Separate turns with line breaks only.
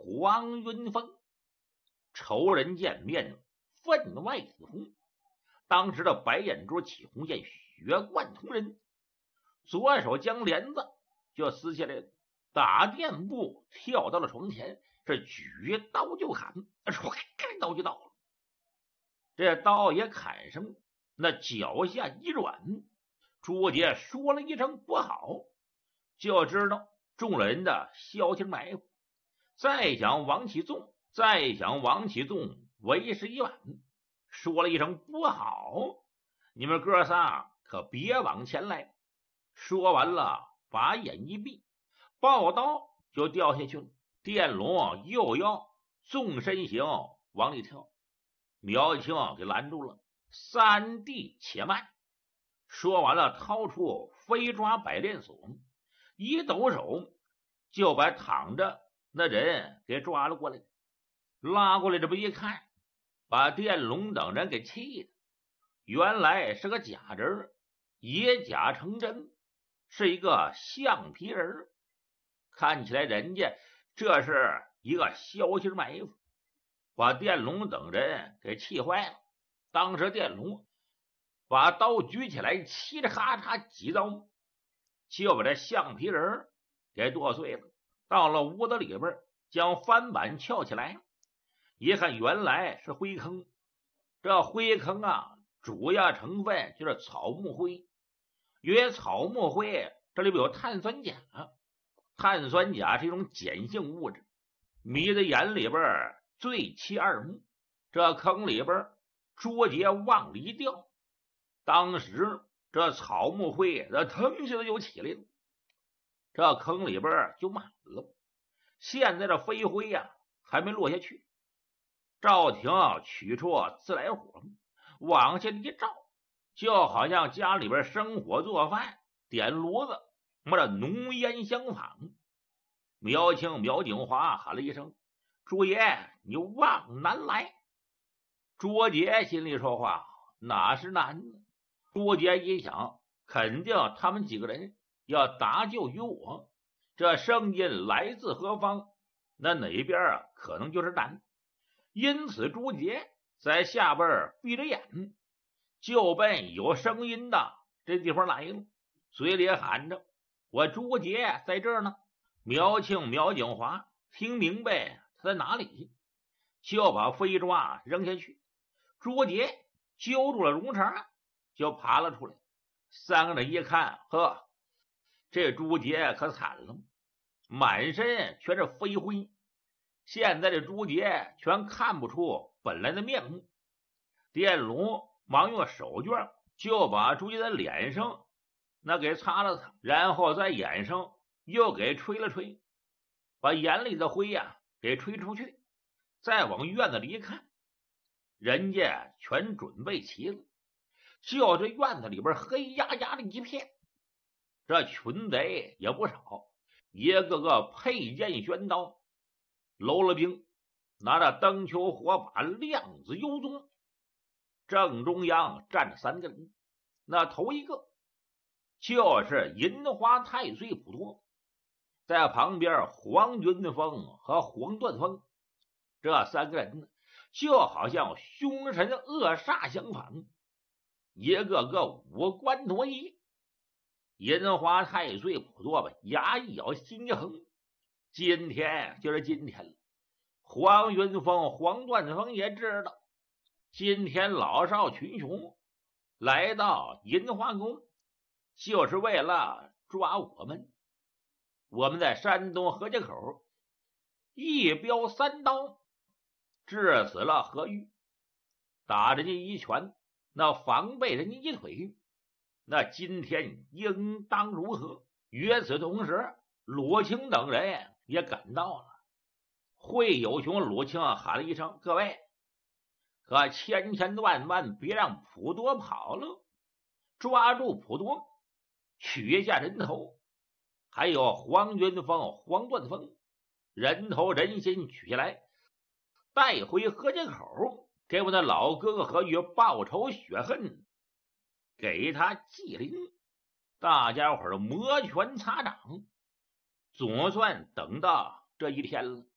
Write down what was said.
黄云峰。仇人见面，分外紫红。当时的白眼珠起红线，血贯瞳人，左手将帘子就撕下来了，打垫步跳到了床前，是举刀就砍，刀就到了。这刀也砍上，那脚下一软，朱杰说了一声不好，就知道中了人的消停埋伏，再想往起纵为时已晚。说了一声不好，你们哥仨可别往前来。说完了，把眼一闭，抱刀就掉下去了。电龙又要纵身形往里跳，苗青给拦住了。三弟且慢。说完了，掏出飞抓百炼锁，一抖手就把躺着那人给抓了过来。拉过来，这不一看，把电龙等人给气的。原来是个假人，以假成真，是一个橡皮人。看起来人家这是一个消息埋伏，把电龙等人给气坏了。当时电龙把刀举起来，嘁哩哈嚓几刀就把这橡皮人给剁碎了。到了屋子里边，将翻板撬起来，一看原来是灰坑。这灰坑啊，主要成分就是草木灰。因为草木灰这里边有碳酸钾，碳酸钾是一种碱性物质，迷的眼里边最起二目。这坑里边捉节往里掉，当时这草木灰这腾起来就起来了，这坑里边就满了。现在这飞灰呀还没落下去。赵廷取出自来火往下一照，就好像家里边生火做饭，点炉子，这浓烟相仿。苗青、苗景华喊了一声：“朱爷，你往南来。”卓杰心里说话，哪是难呢？卓杰一想，肯定他们几个人要搭救于我，这声音来自何方，那哪边可能就是难。因此朱杰在下边闭着眼，就奔有声音的这地方来了，嘴里喊着：“我朱杰在这儿呢。”苗庆、苗景华听明白他在哪里，就把飞抓扔下去。朱杰揪住了龙肠，就爬了出来。三个人一看，呵，这朱杰可惨了，满身全是飞灰。现在这朱杰全看不出本来的面目。电龙忙用手绢就把朱杰的脸上那给擦了擦，然后在眼上又给吹了吹，把眼里的灰呀给吹出去。再往院子里一看，人家全准备齐了，就这院子里边黑压压的一片。这群贼也不少，一个个佩剑玄刀，搂了兵，拿着灯球火把，亮子幽踪。正中央站着三个人，那头一个就是银花太岁普陀，在旁边黄云峰和黄断峰。这三个人呢，就好像凶神恶煞相仿，一个个五官夺一。银花太岁普陀吧，牙一咬，心一横，今天就是今天了。黄云峰、黄断峰也知道，今天老少群雄来到银花宫，就是为了抓我们。我们在山东河街口一镖三刀治死了何玉，打人家一拳，那防备人家一腿，那今天应当如何？与此同时，鲁清等人也赶到了。会友雄鲁清喊了一声：“各位，可千千万万别让普陀跑了，抓住普陀，取下人头，还有黄云峰、黄断峰，人头人心取下来，带回河街口，给我的老哥哥何玉报仇雪恨，给他祭灵。”大家伙摩拳擦掌，总算等到这一天了。